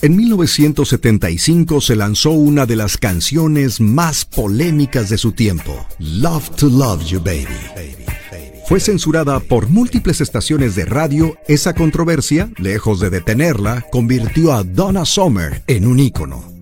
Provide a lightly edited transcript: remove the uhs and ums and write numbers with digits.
En 1975 se lanzó una de las canciones más polémicas de su tiempo, Love to Love You Baby. Fue censurada por múltiples estaciones de radio. Esa controversia, lejos de detenerla, convirtió a Donna Summer en un ícono.